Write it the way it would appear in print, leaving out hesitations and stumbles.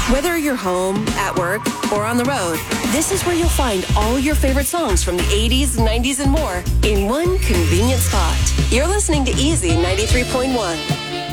Whether you're home, at work, or on the road, this is where you'll find all your favorite songs from the 80s, 90s, and more in one convenient spot. You're listening to Easy 93.1.